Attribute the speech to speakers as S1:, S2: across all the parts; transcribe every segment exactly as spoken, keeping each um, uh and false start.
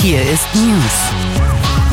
S1: Hier ist News.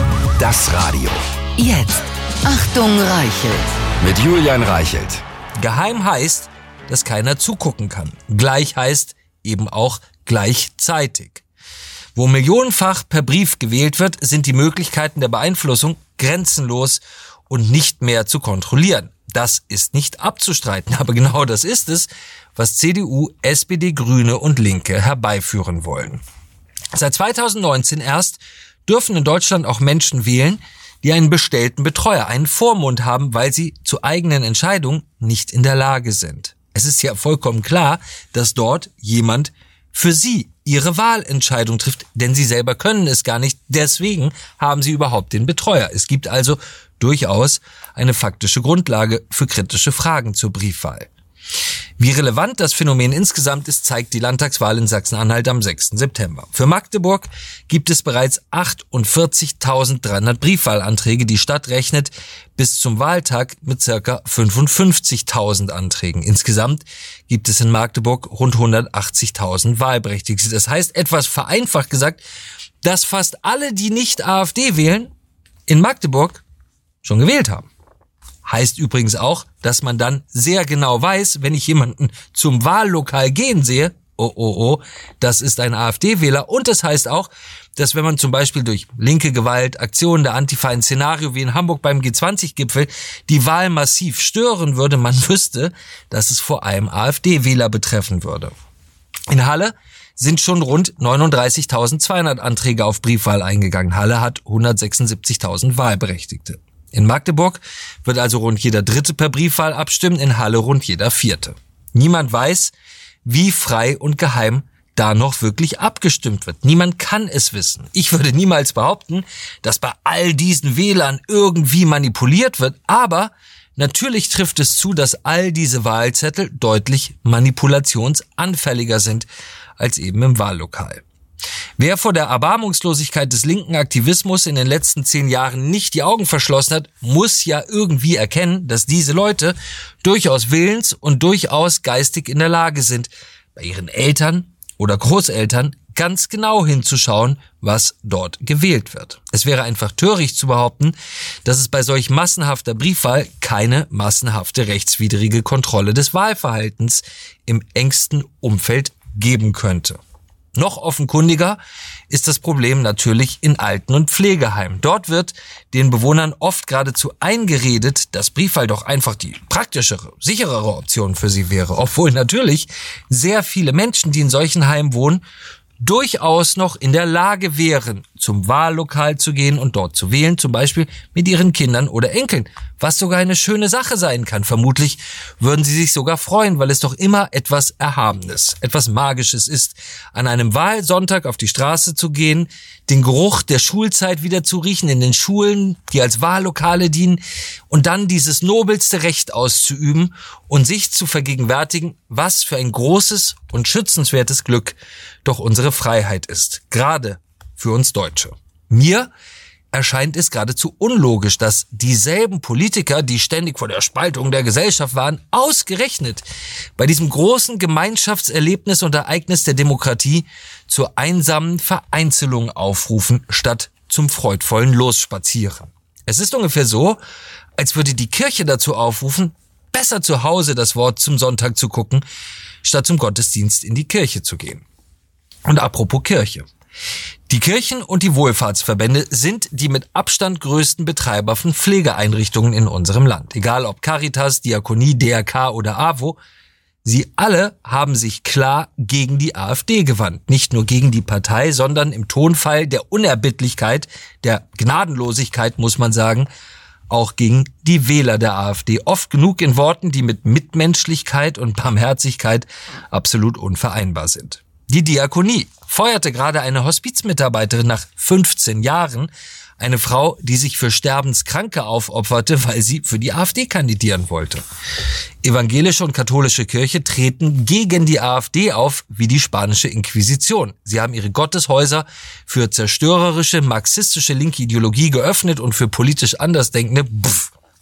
S2: Das Radio.
S1: Jetzt. Achtung, Reichelt.
S2: Mit Julian Reichelt.
S3: Geheim heißt, dass keiner zugucken kann. Gleich heißt eben auch gleichzeitig. Wo millionenfach per Brief gewählt wird, sind die Möglichkeiten der Beeinflussung grenzenlos und nicht mehr zu kontrollieren. Das ist nicht abzustreiten, aber genau das ist es, was C D U, S P D, Grüne und Linke herbeiführen wollen. Seit zweitausendneunzehn erst dürfen in Deutschland auch Menschen wählen, die einen bestellten Betreuer, einen Vormund haben, weil sie zu eigenen Entscheidungen nicht in der Lage sind. Es ist ja vollkommen klar, dass dort jemand für sie ihre Wahlentscheidung trifft, denn sie selber können es gar nicht. Deswegen haben sie überhaupt den Betreuer. Es gibt also durchaus eine faktische Grundlage für kritische Fragen zur Briefwahl. Wie relevant das Phänomen insgesamt ist, zeigt die Landtagswahl in Sachsen-Anhalt am sechsten September. Für Magdeburg gibt es bereits achtundvierzigtausenddreihundert Briefwahlanträge. Die Stadt rechnet bis zum Wahltag mit circa fünfundfünfzigtausend Anträgen. Insgesamt gibt es in Magdeburg rund hundertachtzigtausend Wahlberechtigte. Das heißt, etwas vereinfacht gesagt, dass fast alle, die nicht AfD wählen, in Magdeburg schon gewählt haben. Heißt übrigens auch, dass man dann sehr genau weiß, wenn ich jemanden zum Wahllokal gehen sehe, oh, oh, oh, das ist ein AfD-Wähler. Und das heißt auch, dass wenn man zum Beispiel durch linke Gewalt, Aktionen der Antifa, ein Szenario wie in Hamburg beim G zwanzig Gipfel die Wahl massiv stören würde, man wüsste, dass es vor allem AfD-Wähler betreffen würde. In Halle sind schon rund neununddreißigtausendzweihundert Anträge auf Briefwahl eingegangen. Halle hat hundertsechsundsiebzigtausend Wahlberechtigte. In Magdeburg wird also rund jeder Dritte per Briefwahl abstimmen, in Halle rund jeder Vierte. Niemand weiß, wie frei und geheim da noch wirklich abgestimmt wird. Niemand kann es wissen. Ich würde niemals behaupten, dass bei all diesen Wählern irgendwie manipuliert wird, aber natürlich trifft es zu, dass all diese Wahlzettel deutlich manipulationsanfälliger sind als eben im Wahllokal. Wer vor der Erbarmungslosigkeit des linken Aktivismus in den letzten zehn Jahren nicht die Augen verschlossen hat, muss ja irgendwie erkennen, dass diese Leute durchaus willens und durchaus geistig in der Lage sind, bei ihren Eltern oder Großeltern ganz genau hinzuschauen, was dort gewählt wird. Es wäre einfach töricht zu behaupten, dass es bei solch massenhafter Briefwahl keine massenhafte rechtswidrige Kontrolle des Wahlverhaltens im engsten Umfeld geben könnte. Noch offenkundiger ist das Problem natürlich in Alten- und Pflegeheimen. Dort wird den Bewohnern oft geradezu eingeredet, dass Briefwahl doch einfach die praktischere, sicherere Option für sie wäre. Obwohl natürlich sehr viele Menschen, die in solchen Heimen wohnen, durchaus noch in der Lage wären, zum Wahllokal zu gehen und dort zu wählen, zum Beispiel mit ihren Kindern oder Enkeln, was sogar eine schöne Sache sein kann. Vermutlich würden sie sich sogar freuen, weil es doch immer etwas Erhabenes, etwas Magisches ist, an einem Wahlsonntag auf die Straße zu gehen, den Geruch der Schulzeit wieder zu riechen in den Schulen, die als Wahllokale dienen, und dann dieses nobelste Recht auszuüben und sich zu vergegenwärtigen, was für ein großes und schützenswertes Glück doch unsere Freiheit ist, gerade für uns Deutsche. Mir erscheint es geradezu unlogisch, dass dieselben Politiker, die ständig vor der Spaltung der Gesellschaft waren, ausgerechnet bei diesem großen Gemeinschaftserlebnis und Ereignis der Demokratie zur einsamen Vereinzelung aufrufen, statt zum freudvollen Losspazieren. Es ist ungefähr so, als würde die Kirche dazu aufrufen, besser zu Hause das Wort zum Sonntag zu gucken, statt zum Gottesdienst in die Kirche zu gehen. Und apropos Kirche. Die Kirchen und die Wohlfahrtsverbände sind die mit Abstand größten Betreiber von Pflegeeinrichtungen in unserem Land. Egal ob Caritas, Diakonie, D R K oder AWO, sie alle haben sich klar gegen die AfD gewandt. Nicht nur gegen die Partei, sondern im Tonfall der Unerbittlichkeit, der Gnadenlosigkeit, muss man sagen, auch gegen die Wähler der AfD. Oft genug in Worten, die mit Mitmenschlichkeit und Barmherzigkeit absolut unvereinbar sind. Die Diakonie feuerte gerade eine Hospizmitarbeiterin nach fünfzehn Jahren, eine Frau, die sich für Sterbenskranke aufopferte, weil sie für die AfD kandidieren wollte. Evangelische und katholische Kirche treten gegen die AfD auf wie die spanische Inquisition. Sie haben ihre Gotteshäuser für zerstörerische, marxistische linke Ideologie geöffnet und für politisch Andersdenkende pff,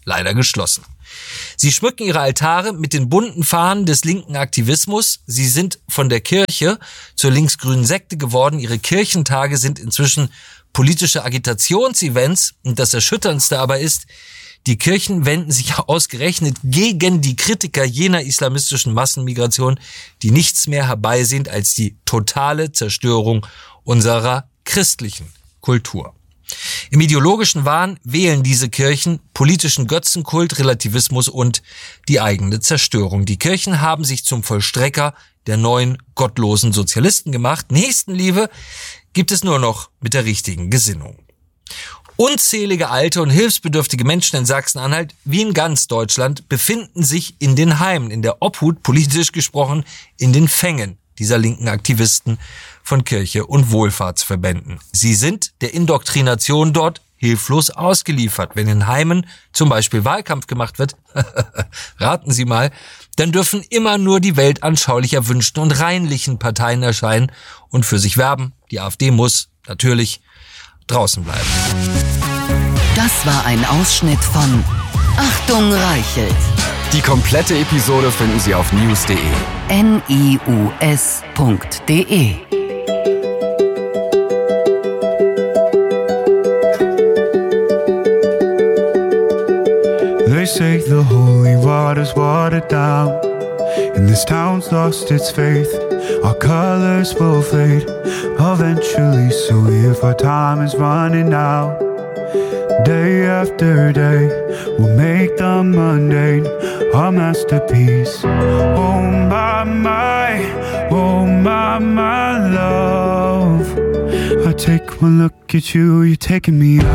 S3: leider geschlossen. Sie schmücken ihre Altare mit den bunten Fahnen des linken Aktivismus. Sie sind von der Kirche zur linksgrünen Sekte geworden. Ihre Kirchentage sind inzwischen politische Agitationsevents. Und das Erschütterndste aber ist, die Kirchen wenden sich ausgerechnet gegen die Kritiker jener islamistischen Massenmigration, die nichts mehr herbeisehnt als die totale Zerstörung unserer christlichen Kultur. Im ideologischen Wahn wählen diese Kirchen politischen Götzenkult, Relativismus und die eigene Zerstörung. Die Kirchen haben sich zum Vollstrecker der neuen gottlosen Sozialisten gemacht. Nächstenliebe gibt es nur noch mit der richtigen Gesinnung. Unzählige alte und hilfsbedürftige Menschen in Sachsen-Anhalt, wie in ganz Deutschland, befinden sich in den Heimen, in der Obhut, politisch gesprochen, in den Fängen dieser linken Aktivisten von Kirche und Wohlfahrtsverbänden. Sie sind der Indoktrination dort hilflos ausgeliefert. Wenn in Heimen zum Beispiel Wahlkampf gemacht wird, raten Sie mal, dann dürfen immer nur die weltanschaulich erwünschten und reinlichen Parteien erscheinen und für sich werben. Die AfD muss natürlich draußen bleiben.
S1: Das war ein Ausschnitt von Achtung Reichelt.
S2: Die komplette Episode finden Sie auf news punkt de.
S1: N I U S punkt de.
S4: They say the holy water's watered down, and this town's lost its faith. Our colors will fade eventually, so if our time is running out, day after day, we'll make the mundane our masterpiece. Oh my, my, oh my, my love, I take one look at you, you're taking me out.